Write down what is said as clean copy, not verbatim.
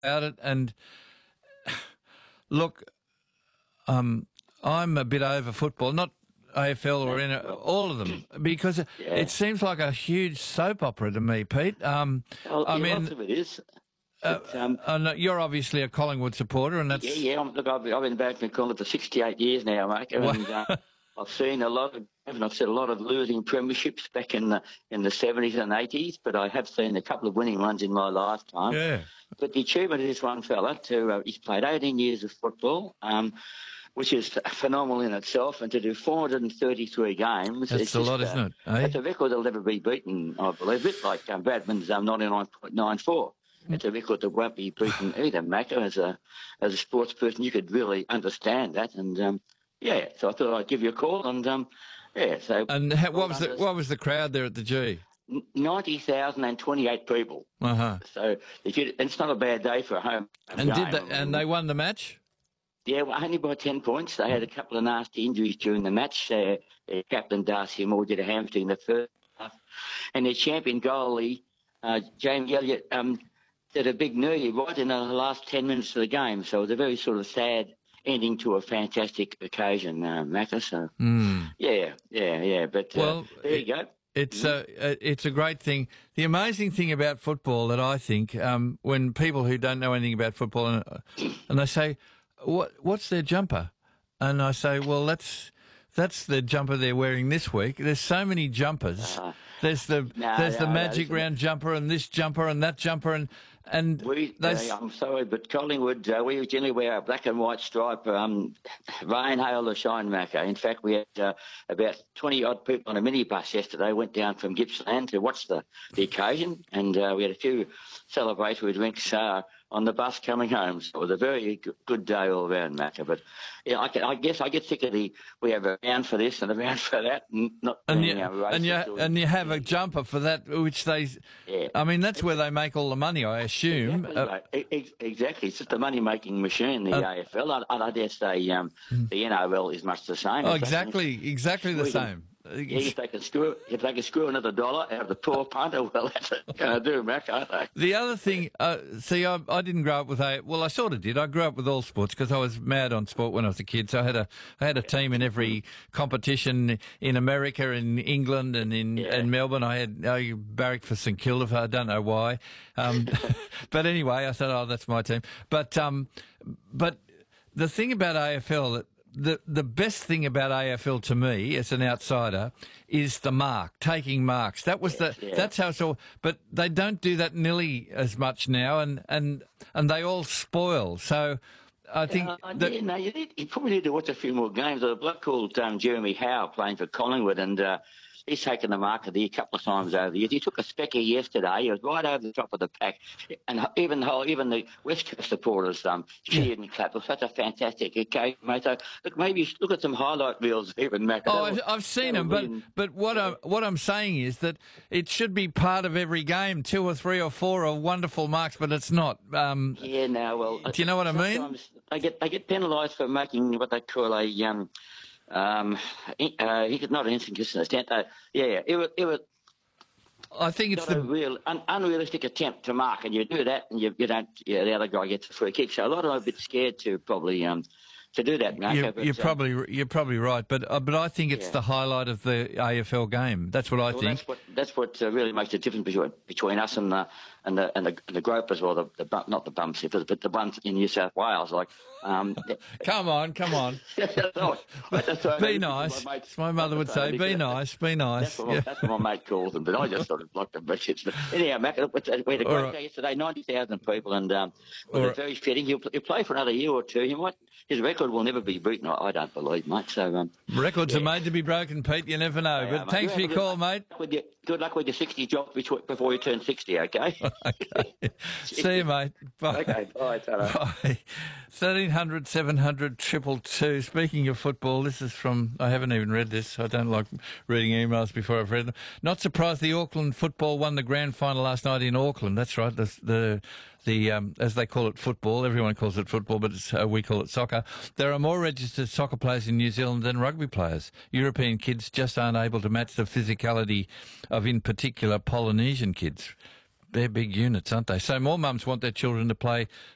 about it. And look, I'm a bit over football, not AFL or all of them, because it seems like a huge soap opera to me, Pete. Well, I mean, lots of it is. I know you're obviously a Collingwood supporter, and that's Look, I've been back in Collingwood for 68 years now, mate, and I've seen a lot of, and I've seen a lot of losing premierships back in the 70s and 80s, but I have seen a couple of winning ones in my lifetime. Yeah. But the achievement of this one fella, he's played 18 years of football, which is phenomenal in itself, and to do 433 games. That's a lot, isn't it? Eh? It's a record that'll never be beaten, I believe. It like Bradman's 99.94. It's a record that won't be beaten either, Macca. As a sports person, you could really understand that, and so I thought I'd give you a call, and So and what was the crowd there at the G? 90,028 people. So it's not a bad day for a home and game. And they won the match. Yeah, well, only by 10 points. They had a couple of nasty injuries during the match. Captain Darcy Moore did a hamstring in the first half. And their champion goalie, James Elliott, did a big knee right in the last 10 minutes of the game. So it was a very sort of sad ending to a fantastic occasion, Macca. So, But there you go. It's a great thing. The amazing thing about football that I think, when people who don't know anything about football and they say, what's their jumper? And I say, well, that's the jumper they're wearing this week. There's so many jumpers. There's the Magic Round jumper and this jumper and that jumper and I'm sorry, but Collingwood, we generally wear a black and white stripe, rain, hail or shine, Macca. In fact, we had about 20-odd people on a minibus yesterday, went down from Gippsland to watch the occasion, and we had a few celebratory drinks on the bus coming home. So it was a very good day all around, Macca. But I guess I get sick of we have a round for this and a round for that, and you have a jumper for that, which they. Yeah. I mean, that's where they make all the money, I assume. Exactly. It's just a money-making machine, the AFL. I dare say the NRL is much the same. Oh, exactly the same. If they can screw another dollar out of the poor punter, well, that's what they're going to do, Mac, aren't they? The other thing, I didn't grow up with I sort of did. I grew up with all sports because I was mad on sport when I was a kid. So I had a team in every competition in America, in England, and in Melbourne. I barracked for St Kilda. I don't know why, but anyway, I thought, that's my team. But the thing about AFL The best thing about AFL to me, as an outsider, is the mark, taking marks. That's how it's all. But they don't do that nearly as much now, and they all spoil. So I think you probably need to watch a few more games. There's a bloke called Jeremy Howe playing for Collingwood, and he's taken the mark of the year a couple of times over the years. He took a specky yesterday. He was right over the top of the pack. And even the West Coast supporters cheered and clapped. It was such a fantastic occasion, mate. So, look at some highlight reels even, Mac. I've seen them, but what I'm saying is that it should be part of every game. 2 or 3 or 4 are wonderful marks, but it's not. Do you know what I mean? They get penalised for making what they call a he could not an inconsistent attempt. It was. I think it's a real unrealistic attempt to mark, and you do that, and you don't. Yeah, the other guy gets a free kick. So a lot of them are a bit scared to probably to do that. You're probably right, but I think it's the highlight of the AFL game. That's what I think. That's what really makes the difference between us and the gropers, or not the bum sippers, but the ones in New South Wales. Like, come on. Be nice. My mother would say, "Be nice, be nice." That's what my mate calls them, but I just sort of like the message. Anyhow, Mac, we had a great day yesterday. 90,000 people, and was very fitting. He'll play for another year or two. His record will never be beaten. I don't believe, mate. So records are made to be broken, Pete. You never know. But thanks for your call, mate. Good luck with your 60 job before you turn 60. Okay. Okay. See you, mate. Bye. Okay. Bye. Bye. 1300 700 222. Speaking of football, this is from. I haven't even read this. I don't like reading emails before I've read them. Not surprised the Auckland football won the grand final last night in Auckland. That's right. The as they call it, football. Everyone calls it football, but we call it soccer. There are more registered soccer players in New Zealand than rugby players. European kids just aren't able to match the physicality of, in particular, Polynesian kids. They're big units, aren't they? So more mums want their children to play